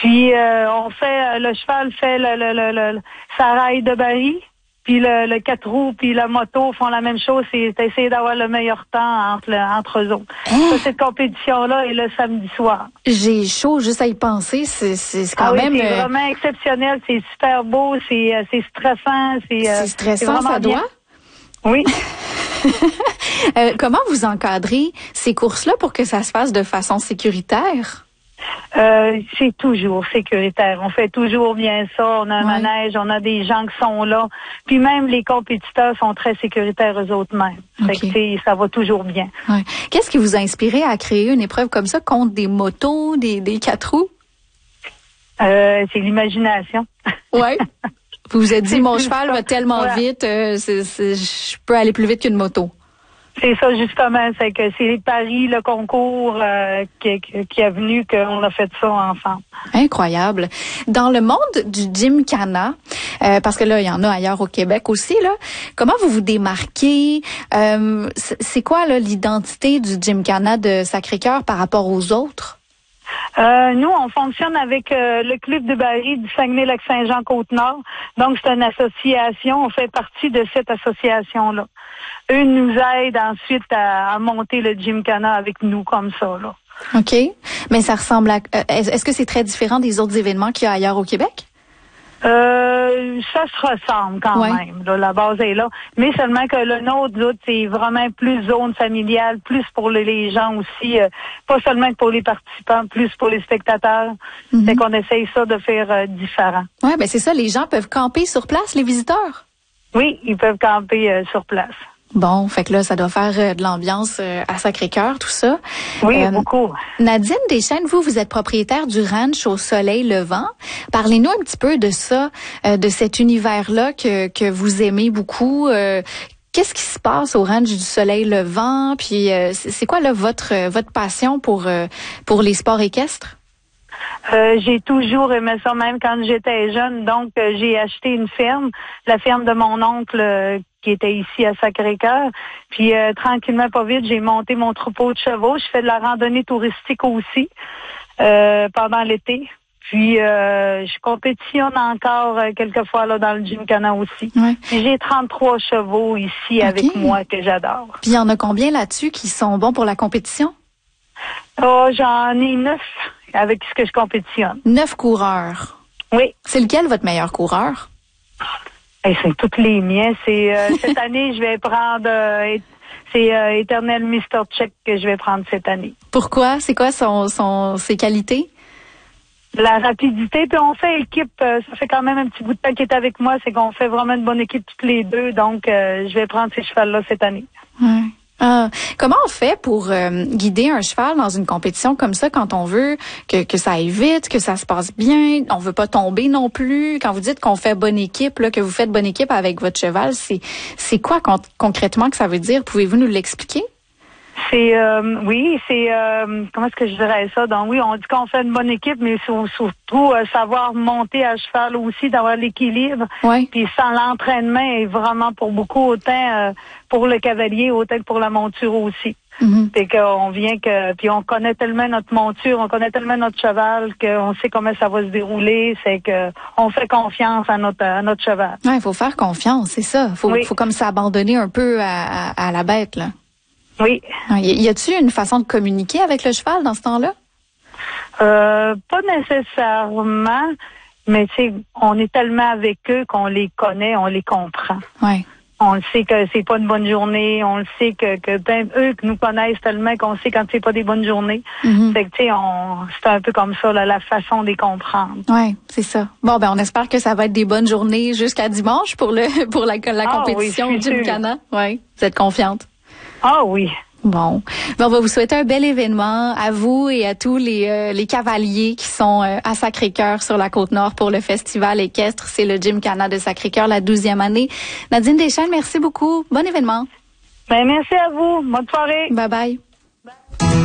Puis on fait le cheval fait sa raille de baril. Puis le 4 roues puis la moto font la même chose, c'est essayer d'avoir le meilleur temps entre eux autres. Ça, cette compétition-là est le samedi soir. J'ai chaud juste à y penser. C'est quand même... C'est vraiment exceptionnel. C'est super beau. C'est stressant. C'est stressant, ça bien. doit? Oui. Comment vous encadrez ces courses-là pour que ça se fasse de façon sécuritaire? C'est toujours sécuritaire. On fait toujours bien ça. On a un manège, on a des gens qui sont là. Puis même les compétiteurs sont très sécuritaires eux autres mêmes. Okay. Fait que ça va toujours bien. Ouais. Qu'est-ce qui vous a inspiré à créer une épreuve comme ça contre des motos, des 4 roues? C'est l'imagination. Ouais. Vous vous êtes dit, mon cheval va tellement vite, je peux aller plus vite qu'une moto. C'est ça, justement. C'est que c'est Paris, le concours qui est venu, qu'on a fait ça ensemble. Incroyable. Dans le monde du Gymkhana, parce que là, il y en a ailleurs au Québec aussi, là, comment vous vous démarquez? C'est quoi là, l'identité du Gymkhana de Sacré-Cœur par rapport aux autres? Nous, on fonctionne avec le club de baril du Saguenay-Lac-Saint-Jean-Côte-Nord. Donc, c'est une association. On fait partie de cette association-là. Eux nous aident ensuite à monter le Gymkhana avec nous comme ça, là. OK. Mais ça ressemble à... est-ce que c'est très différent des autres événements qu'il y a ailleurs au Québec? Ça se ressemble quand même. Là, la base est là. Mais seulement que le nôtre, c'est vraiment plus zone familiale, plus pour les gens aussi. Pas seulement pour les participants, plus pour les spectateurs. C'est qu'on essaye ça de faire différent. Oui, ben c'est ça. Les gens peuvent camper sur place, les visiteurs? Oui, ils peuvent camper sur place. Bon, fait que là, ça doit faire de l'ambiance à Sacré-Cœur, tout ça. Oui, beaucoup. Nadine Deschênes, vous êtes propriétaire du ranch au Soleil Levant. Parlez-nous un petit peu de ça, de cet univers-là que vous aimez beaucoup. Qu'est-ce qui se passe au ranch du Soleil Levant? Puis c'est quoi là votre passion pour les sports équestres? J'ai toujours aimé ça, même quand j'étais jeune. Donc, j'ai acheté une ferme, la ferme de mon oncle qui était ici à Sacré-Cœur. Puis, tranquillement, pas vite, j'ai monté mon troupeau de chevaux. Je fais de la randonnée touristique aussi pendant l'été. Puis, je compétitionne encore quelquefois là dans le Gymkhana aussi. Ouais. Puis, j'ai 33 chevaux ici avec moi que j'adore. Puis, il y en a combien là-dessus qui sont bons pour la compétition? Oh, j'en ai 9 avec ce que je compétitionne. 9 coureurs? Oui. C'est lequel votre meilleur coureur? C'est toutes les miens. C'est cette année, je vais prendre c'est Éternel Mr. Check que je vais prendre cette année. Pourquoi? C'est quoi ses qualités? La rapidité, puis on fait équipe. Ça fait quand même un petit bout de temps qu'il est avec moi. C'est qu'on fait vraiment une bonne équipe toutes les deux. Donc, je vais prendre ces chevals-là cette année. Ouais. Comment on fait pour guider un cheval dans une compétition comme ça quand on veut que ça aille vite, que ça se passe bien, on veut pas tomber non plus? Quand vous dites qu'on fait bonne équipe, là, que vous faites bonne équipe avec votre cheval, c'est quoi concrètement que ça veut dire? Pouvez-vous nous l'expliquer? C'est comment est-ce que je dirais ça? Donc oui, on dit qu'on fait une bonne équipe, mais surtout savoir monter à cheval aussi, d'avoir l'équilibre. Ouais. Puis sans l'entraînement est vraiment pour beaucoup, autant pour le cavalier, autant que pour la monture aussi. Fait qu'on puis on connaît tellement notre monture, on connaît tellement notre cheval qu'on sait comment ça va se dérouler. C'est que on fait confiance à notre cheval. Ouais, il faut faire confiance, c'est ça. Faut comme s'abandonner un peu à la bête, là. Oui. Y a-t-il une façon de communiquer avec le cheval dans ce temps-là? Pas nécessairement, mais tu sais, on est tellement avec eux qu'on les connaît, on les comprend. Ouais. On le sait que c'est pas une bonne journée, on le sait que eux qui nous connaissent tellement qu'on sait quand c'est pas des bonnes journées. Fait que tu sais, c'est un peu comme ça là, la façon de les comprendre. Ouais, c'est ça. Bon ben on espère que ça va être des bonnes journées jusqu'à dimanche pour la compétition du Gymkhana. Ouais, vous êtes confiante? Ah oui. Bon, on va vous souhaiter un bel événement à vous et à tous les cavaliers qui sont à Sacré-Cœur sur la Côte-Nord pour le festival équestre. C'est le Gymkhana de Sacré-Cœur, la 12e année. Nadine Deschênes, merci beaucoup. Bon événement. Ben merci à vous. Bonne soirée. Bye bye.